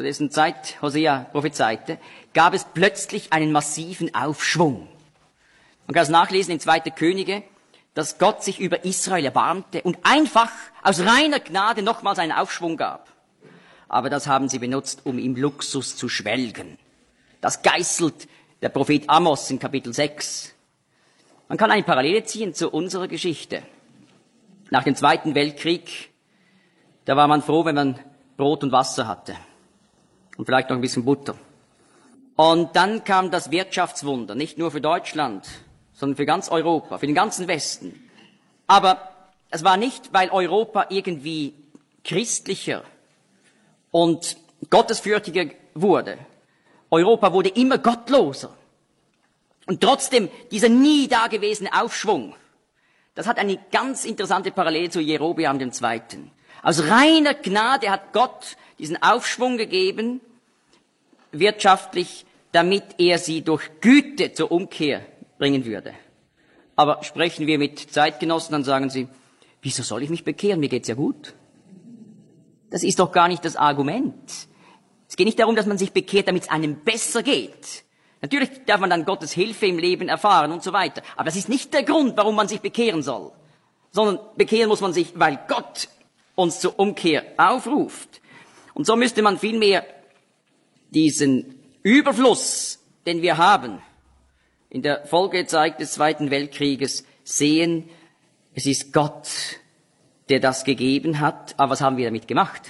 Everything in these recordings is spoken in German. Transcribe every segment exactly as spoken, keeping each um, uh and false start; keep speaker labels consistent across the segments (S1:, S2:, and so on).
S1: zu dessen Zeit Hosea prophezeite, gab es plötzlich einen massiven Aufschwung. Man kann es nachlesen in zweiter Könige, dass Gott sich über Israel erbarmte und einfach aus reiner Gnade nochmals einen Aufschwung gab. Aber das haben sie benutzt, um im Luxus zu schwelgen. Das geißelt der Prophet Amos in Kapitel sechs. Man kann eine Parallele ziehen zu unserer Geschichte. Nach dem Zweiten Weltkrieg, da war man froh, wenn man Brot und Wasser hatte. Und vielleicht noch ein bisschen Butter. Und dann kam das Wirtschaftswunder, nicht nur für Deutschland, sondern für ganz Europa, für den ganzen Westen. Aber es war nicht, weil Europa irgendwie christlicher und gottesfürchtiger wurde. Europa wurde immer gottloser. Und trotzdem dieser nie dagewesene Aufschwung, das hat eine ganz interessante Parallele zu Jerobeam dem Zweiten. Aus reiner Gnade hat Gott diesen Aufschwung gegeben, wirtschaftlich, damit er sie durch Güte zur Umkehr bringen würde. Aber sprechen wir mit Zeitgenossen, dann sagen sie, wieso soll ich mich bekehren? Mir geht's ja gut. Das ist doch gar nicht das Argument. Es geht nicht darum, dass man sich bekehrt, damit es einem besser geht. Natürlich darf man dann Gottes Hilfe im Leben erfahren und so weiter. Aber das ist nicht der Grund, warum man sich bekehren soll. Sondern bekehren muss man sich, weil Gott uns zur Umkehr aufruft. Und so müsste man vielmehr diesen Überfluss, den wir haben, in der Folgezeit des Zweiten Weltkrieges sehen, es ist Gott, der das gegeben hat. Aber was haben wir damit gemacht?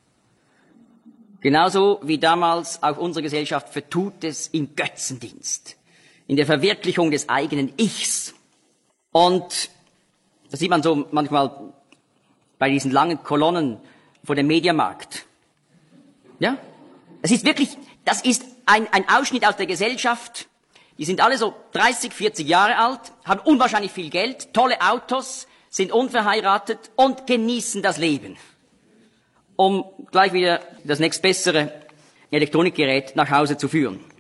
S1: Genauso wie damals auch unsere Gesellschaft vertut es im Götzendienst, in der Verwirklichung des eigenen Ichs. Und das sieht man so manchmal bei diesen langen Kolonnen vor dem Mediamarkt. Ja? Es ist wirklich, das ist ein, ein Ausschnitt aus der Gesellschaft. Die sind alle so dreißig, vierzig Jahre alt, haben unwahrscheinlich viel Geld, tolle Autos, sind unverheiratet und genießen das Leben, um gleich wieder das nächstbessere Elektronikgerät nach Hause zu führen.